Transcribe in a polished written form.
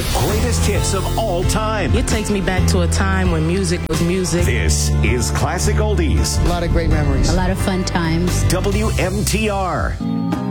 the greatest hits of all time. It takes me back to a time when music was music. This is Classic Oldies. A lot of great memories. A lot of fun times. WMTR.